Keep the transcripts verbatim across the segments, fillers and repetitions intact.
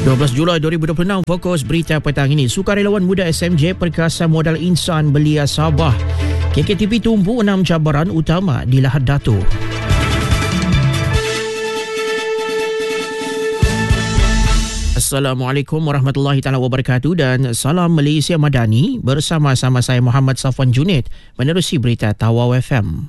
dua belas Julai dua ribu dua puluh enam, fokus berita petang ini. Sukarelawan muda S M J Perkasa Modal Insan Belia Sabah. K K T P tumpu enam cabaran utama di Lahad Datu. Assalamualaikum warahmatullahi taala wabarakatuh dan salam Malaysia Madani. Bersama-sama saya Muhammad Safwan Junid menerusi berita Tawau F M.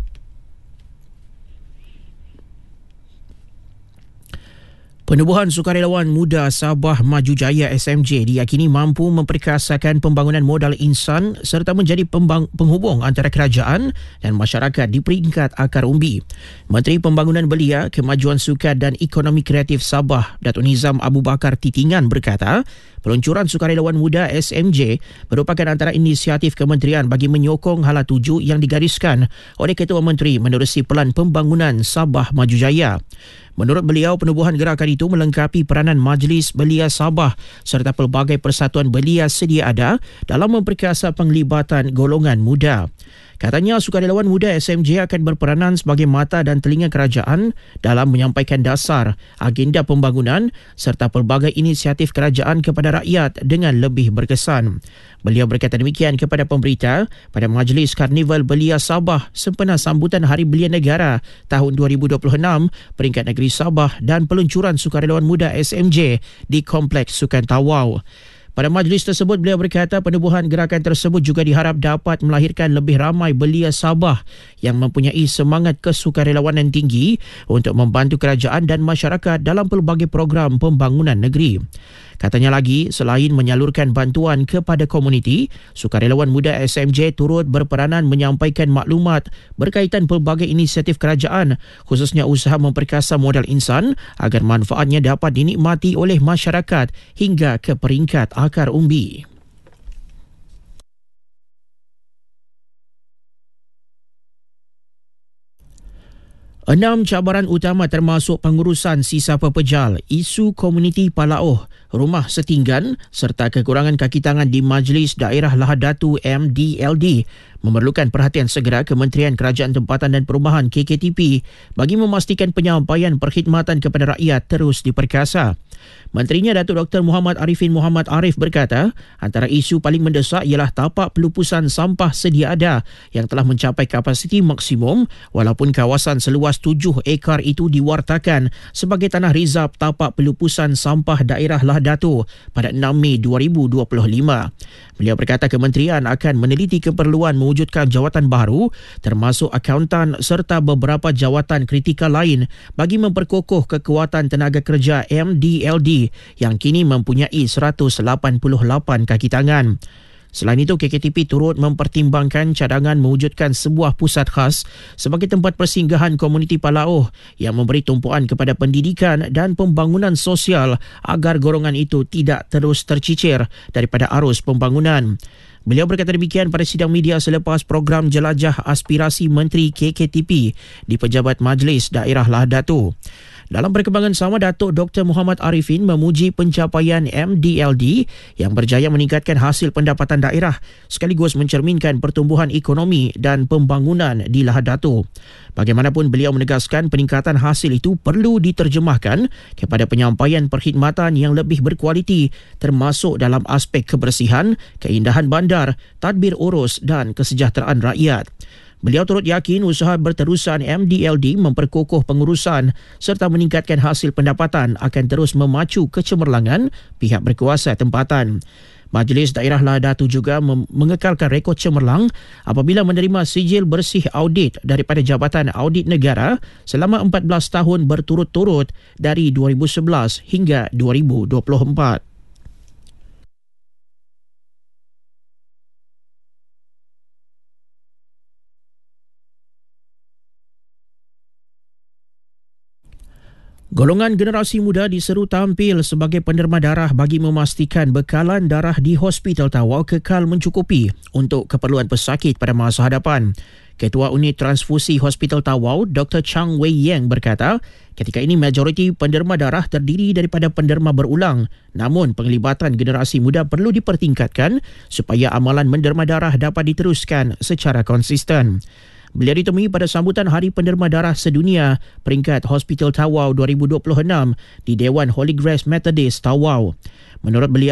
Penubuhan Sukarelawan Muda Sabah Maju Jaya S M J diyakini mampu memperkasakan pembangunan modal insan serta menjadi pembang- penghubung antara kerajaan dan masyarakat di peringkat akar umbi. Menteri Pembangunan Belia, Kemajuan Sukan dan Ekonomi Kreatif Sabah, Datuk Nizam Abu Bakar Titingan berkata, peluncuran Sukarelawan Muda S M J merupakan antara inisiatif kementerian bagi menyokong hala tuju yang digariskan oleh Ketua Menteri menerusi Pelan Pembangunan Sabah Maju Jaya. Menurut beliau, penubuhan gerakan itu melengkapi peranan Majlis Belia Sabah serta pelbagai persatuan belia sedia ada dalam memperkasa penglibatan golongan muda. Katanya, Sukarelawan Muda S M J akan berperanan sebagai mata dan telinga kerajaan dalam menyampaikan dasar, agenda pembangunan serta pelbagai inisiatif kerajaan kepada rakyat dengan lebih berkesan. Beliau berkata demikian kepada pemberita pada Majlis Karnival Belia Sabah sempena sambutan Hari Belia Negara tahun dua ribu dua puluh enam peringkat negeri Sabah dan peluncuran Sukarelawan Muda S M J di Kompleks Sukan Tawau. Pada majlis tersebut, beliau berkata penubuhan gerakan tersebut juga diharap dapat melahirkan lebih ramai belia Sabah yang mempunyai semangat kesukarelawanan tinggi untuk membantu kerajaan dan masyarakat dalam pelbagai program pembangunan negeri. Katanya lagi, selain menyalurkan bantuan kepada komuniti, Sukarelawan Muda S M J turut berperanan menyampaikan maklumat berkaitan pelbagai inisiatif kerajaan, khususnya usaha memperkasa modal insan agar manfaatnya dapat dinikmati oleh masyarakat hingga ke peringkat akar umbi. Enam cabaran utama termasuk pengurusan sisa pepejal, isu komuniti Palauh, rumah setinggan serta kekurangan kaki tangan di Majlis Daerah Lahad Datu M D L D memerlukan perhatian segera Kementerian Kerajaan Tempatan dan Perumahan K K T P bagi memastikan penyampaian perkhidmatan kepada rakyat terus diperkasa. Menterinya Datuk Doktor Muhammad Arifin Muhammad Arif berkata, antara isu paling mendesak ialah tapak pelupusan sampah sedia ada yang telah mencapai kapasiti maksimum walaupun kawasan seluas tujuh ekar itu diwartakan sebagai tanah rizab tapak pelupusan sampah daerah Lahad Datu pada enam Mei dua ribu dua puluh lima. Beliau berkata kementerian akan meneliti keperluan mewujudkan jawatan baru termasuk akauntan serta beberapa jawatan kritikal lain bagi memperkokoh kekuatan tenaga kerja M D L D yang kini mempunyai seratus lapan puluh lapan kaki tangan. Selain itu, K K T P turut mempertimbangkan cadangan mewujudkan sebuah pusat khas sebagai tempat persinggahan komuniti Palauh yang memberi tumpuan kepada pendidikan dan pembangunan sosial agar golongan itu tidak terus tercicir daripada arus pembangunan. Beliau berkata demikian pada sidang media selepas program jelajah aspirasi Menteri K K T P di Pejabat Majlis Daerah Lahad Datu. Dalam perkembangan sama, Datuk Doktor Muhammad Arifin memuji pencapaian M D L D yang berjaya meningkatkan hasil pendapatan daerah sekaligus mencerminkan pertumbuhan ekonomi dan pembangunan di Lahad Datu. Bagaimanapun, beliau menegaskan peningkatan hasil itu perlu diterjemahkan kepada penyampaian perkhidmatan yang lebih berkualiti termasuk dalam aspek kebersihan, keindahan bandar, tadbir urus dan kesejahteraan rakyat. Beliau turut yakin usaha berterusan M D L D memperkokoh pengurusan serta meningkatkan hasil pendapatan akan terus memacu kecemerlangan pihak berkuasa tempatan. Majlis Daerah Lahad Datu juga mem- mengekalkan rekod cemerlang apabila menerima sijil bersih audit daripada Jabatan Audit Negara selama empat belas tahun berturut-turut dari dua ribu sebelas hingga dua ribu dua puluh empat. Golongan generasi muda diseru tampil sebagai penderma darah bagi memastikan bekalan darah di Hospital Tawau kekal mencukupi untuk keperluan pesakit pada masa hadapan. Ketua Unit Transfusi Hospital Tawau, Doktor Chang Wei Yang berkata, ketika ini majoriti penderma darah terdiri daripada penderma berulang, namun penglibatan generasi muda perlu dipertingkatkan supaya amalan menderma darah dapat diteruskan secara konsisten. Beliau ditemui pada sambutan Hari Penderma Darah Sedunia peringkat Hospital Tawau dua ribu dua puluh enam di Dewan Holy Grace Methodist Tawau. Menurut beliau,